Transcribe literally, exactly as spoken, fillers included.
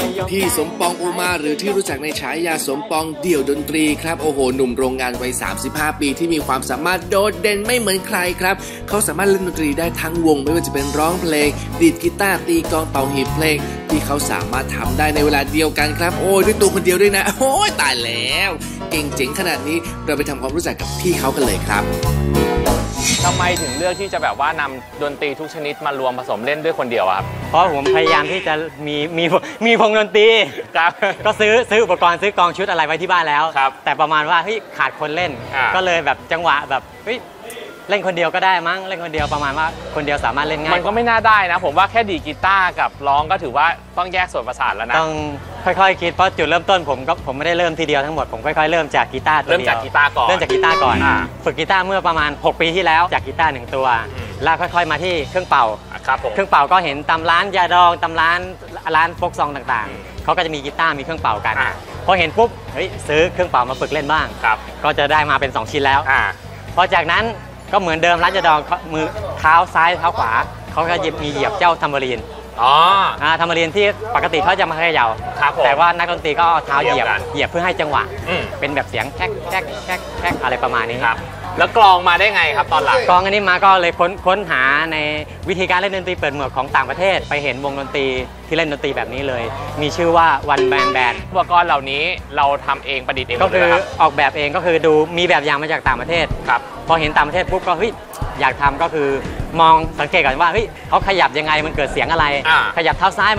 พี่สมปองโอมาหรือที่รู้จักในฉายาสมปองเดี่ยวดนตรีครับโอ้โหหนุ่มโรงงานวัยสามสิบห้าปีที่มีความสามารถโดดเด่นไม่เหมือนใครครับเขาสามารถเล่นดนตรีได้ทั้งวงไม่ว่าจะเป็นร้องเพลงดีดกีตาร์ตีกลองเป่าหีบเพลงที่เขาสามารถทำได้ในเวลาเดียวกันครับโอ้ยด้วยตัวคนเดียวด้วยนะโอ้ยตายแล้วเก่งเจ๋งขนาดนี้เราไปทำความรู้จักกับพี่เขากันเลยครับทำไมถึงเลือกที่จะแบบว่านำดนตรีทุกชนิดมารวมผสมเล่นด้วยคนเดียวครับเพราะผมพยายามที่จะมีมีมีวงดนตรีครับก็ซื้อซื้ออุปกรณ์ซื้อกองชุดอะไรไว้ที่บ้านแล้วแต่ประมาณว่าเฮ้ยขาดคนเล่นก็เลยแบบจังหวะแบบเฮ้ยเล่นคนเดียวก็ได้มั้งเล่นคนเดียวประมาณว่าคนเดียวสามารถเล่นง่ายมันก็ไม่น่าได้นะผมว่าแค่ดีกีตาร์กับร้องก็ถือว่าต้องแยกส่วนประสาทแล้วนะต้องค่อยๆคิดเพราะจุดเริ่มต้นผมก็ผมไม่ได้เริ่มทีเดียวทั้งหมดผมค่อยๆเริ่มจากกีตาร์ตัวเดียวเริ่มจากกีตาร์ก่อนเริ่มจากกีตาร์ก่อนฝึกกีตาร์เมื่อประมาณหกปีที่แล้วจากกีตาร์หนึ่งตัวแล้วค่อยๆมาที่เครื่องเป่าครับผมเครื่องเป่าก็เห็นตามร้านยาดองตามร้านร้านโฟกซองต่างๆเขาก็จะมีกีตาร์มีเครื่องเป่ากันพอเห็นปุ๊บเฮ้ยซื้อเครื่องเป่ามาฝึกเล่นบ้างก็จะได้มาเป็นสองชิ้นแล้วพอจากนั้นก็เหมือนเดิมร้านยาดองมือเท้าซ้ายเท้าขวาเขาก็มีเหยียบเจ้าทัมเบอรีนอ๋อทัมเบอรีนที่ปกติเขาจะมาเขย่าแต่ว่านักดนตรีก็เอาเท้าเหยียบเหยียบเพื่อให้จังหวะเป็นแบบเสียงแคกแคกแคกแคกอะไรประมาณนี้ครับแล้วกลองมาได้ไงครับตอนหลังกลองอันนี้มาก็เลยค้นค้นหาในวิธีการเล่นดนตรีเปิดหมวกของต่างประเทศไปเห็นวงดนตรีที่เล่นดนตรีแบบนี้เลยมีชื่อว่า One Band Band อุปกรณ์เหล่านี้เราทำเองประดิษฐ์เองก็คือออกแบบเองก็คือดูมีแบบอย่างมาจากต่างประเทศครับพอเห็นต่างประเทศปุ๊บก็เฮ้ยอยากทำก็คือมองสังเกตก่อนว่าเฮ้ยเขาขยับยังไงมันเกิดเสียงอะไรขยับเท้าซ้าย